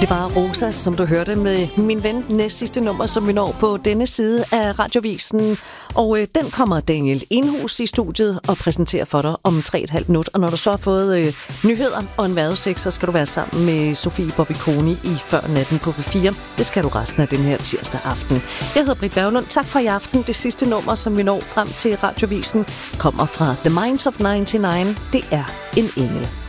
Det var Rosa, som du hørte med min ven, næst sidste nummer, som vi når på denne side af Radiovisen. Og den kommer Daniel Enhus i studiet og præsenterer for dig om 3,5 minutter. Og når du så har fået nyheder og en vejrudsigt, så skal du være sammen med Sofie Bobbiconi i Før Natten på P4. Det skal du resten af den her tirsdag aften. Jeg hedder Britt Berglund. Tak for i aften. Det sidste nummer, som vi når frem til Radiovisen, kommer fra The Minds of 99. Det er En engel.